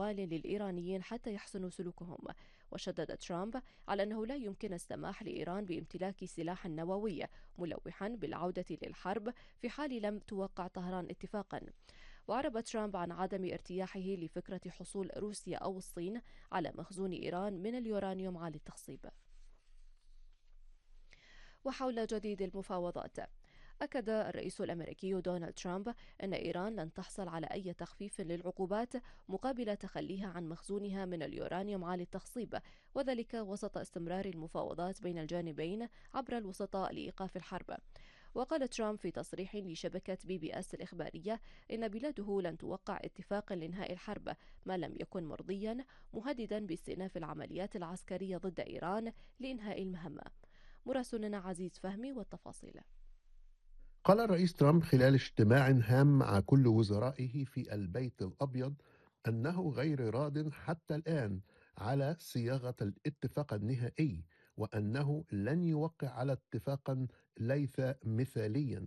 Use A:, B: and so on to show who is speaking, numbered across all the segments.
A: أموال للإيرانيين حتى يحسنوا سلوكهم. وشدد ترامب على أنه لا يمكن السماح لإيران بامتلاك سلاح نووي، ملوحا بالعودة للحرب في حال لم توقع طهران اتفاقا. وأعرب ترامب عن عدم ارتياحه لفكرة حصول روسيا أو الصين على مخزون إيران من اليورانيوم عالي التخصيب. وحول جديد المفاوضات، أكد الرئيس الأمريكي دونالد ترامب أن إيران لن تحصل على أي تخفيف للعقوبات مقابل تخليها عن مخزونها من اليورانيوم عالي التخصيب، وذلك وسط استمرار المفاوضات بين الجانبين عبر الوسطاء لإيقاف الحرب. وقال ترامب في تصريح لشبكة BBS الإخبارية إن بلاده لن توقع اتفاق لإنهاء الحرب ما لم يكن مرضيا، مهددا باستئناف العمليات العسكرية ضد إيران لإنهاء المهمة. مراسلنا عزيز فهمي والتفاصيل.
B: قال الرئيس ترامب خلال اجتماع هام مع كل وزرائه في البيت الأبيض أنه غير راض حتى الآن على صياغة الاتفاق النهائي، وأنه لن يوقع على اتفاق ليس مثاليا،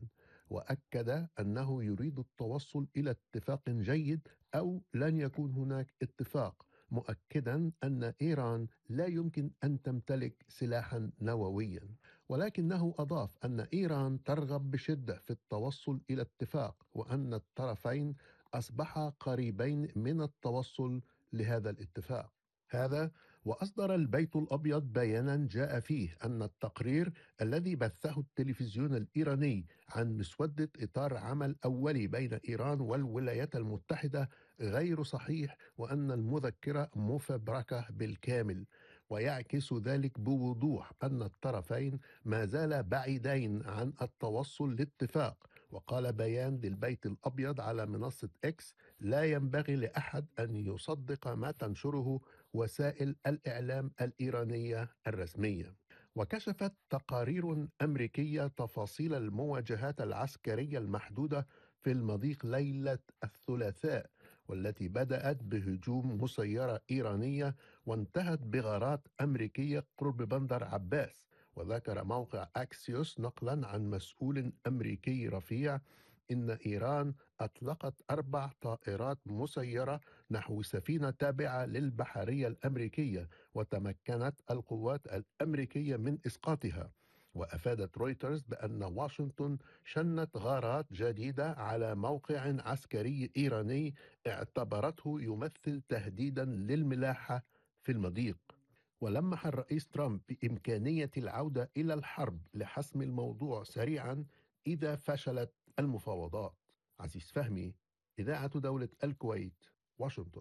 B: وأكد أنه يريد التوصل إلى اتفاق جيد أو لن يكون هناك اتفاق، مؤكدا أن إيران لا يمكن أن تمتلك سلاحا نوويا. ولكنه أضاف أن إيران ترغب بشدة في التوصل إلى اتفاق، وأن الطرفين أصبحا قريبين من التوصل لهذا الاتفاق. هذا وأصدر البيت الأبيض بيانا جاء فيه أن التقرير الذي بثه التلفزيون الإيراني عن مسودة إطار عمل أولي بين إيران والولايات المتحدة غير صحيح، وأن المذكرة مفبركة بالكامل، ويعكس ذلك بوضوح أن الطرفين ما زال بعيدين عن التوصل لاتفاق. وقال بيان للبيت الأبيض على منصة إكس: لا ينبغي لأحد أن يصدق ما تنشره وسائل الإعلام الإيرانية الرسمية. وكشفت تقارير أمريكية تفاصيل المواجهات العسكرية المحدودة في المضيق ليلة الثلاثاء، والتي بدأت بهجوم مسيرة إيرانية وانتهت بغارات أمريكية قرب بندر عباس. وذكر موقع أكسيوس نقلا عن مسؤول أمريكي رفيع إن إيران أطلقت 4 طائرات مسيرة نحو سفينة تابعة للبحرية الأمريكية، وتمكنت القوات الأمريكية من إسقاطها. وأفادت رويترز بأن واشنطن شنت غارات جديدة على موقع عسكري إيراني اعتبرته يمثل تهديدا للملاحة في المضيق. ولمح الرئيس ترامب بإمكانية العودة إلى الحرب لحسم الموضوع سريعا إذا فشلت المفاوضات. عزيز فهمي، إذاعة دولة الكويت، واشنطن.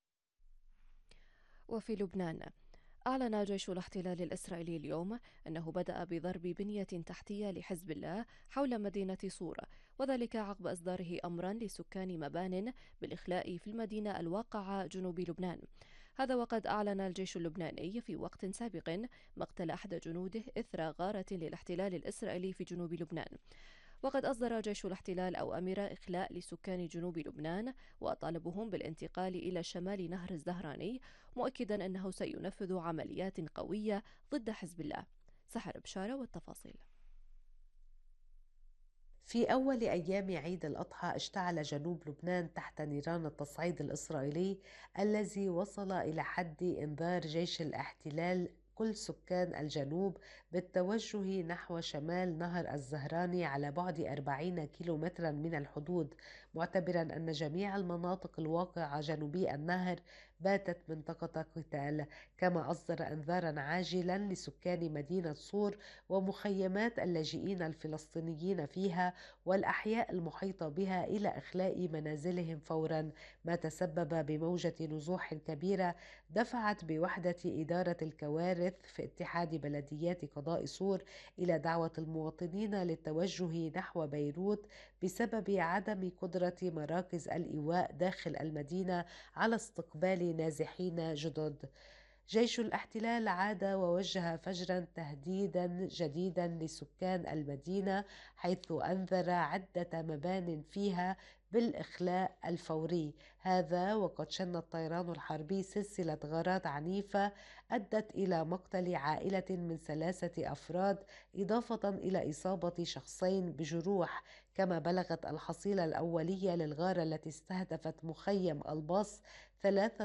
A: وفي لبنان، أعلن جيش الاحتلال الإسرائيلي اليوم أنه بدأ بضرب بنية تحتية لحزب الله حول مدينة صورة، وذلك عقب إصداره أمرا لسكان مبان بالإخلاء في المدينة الواقعة جنوب لبنان. هذا وقد أعلن الجيش اللبناني في وقت سابق مقتل أحد جنوده إثر غارة للاحتلال الإسرائيلي في جنوب لبنان. وقد أصدر جيش الاحتلال أوامر إخلاء لسكان جنوب لبنان وطالبهم بالانتقال إلى شمال نهر الزهراني، مؤكدا أنه سينفذ عمليات قوية ضد حزب الله. سحر بشارة والتفاصيل.
C: في أول أيام عيد الأضحى اشتعل جنوب لبنان تحت نيران التصعيد الإسرائيلي الذي وصل إلى حد إنذار جيش الاحتلال كل سكان الجنوب بالتوجه نحو شمال نهر الزهراني على بعد 40 كيلومترا من الحدود، معتبرا أن جميع المناطق الواقعة جنوبي النهر باتت منطقة قتال. كما أصدر إنذارا عاجلا لسكان مدينة صور ومخيمات اللاجئين الفلسطينيين فيها والأحياء المحيطة بها إلى إخلاء منازلهم فورا، ما تسبب بموجة نزوح كبيرة دفعت بوحدة إدارة الكوارث في اتحاد بلديات قضاء صور إلى دعوة المواطنين للتوجه نحو بيروت بسبب عدم قدرة مراكز الإيواء داخل المدينة على استقبال نازحين جدد. جيش الاحتلال عاد ووجه فجرا تهديدا جديدا لسكان المدينة، حيث أنذر عدة مبان فيها بالإخلاء الفوري. هذا وقد شن الطيران الحربي سلسلة غارات عنيفة أدت إلى مقتل عائلة من 3 أفراد، إضافة إلى إصابة شخصين بجروح. كما بلغت الحصيلة الأولية للغارة التي استهدفت مخيم الباص 3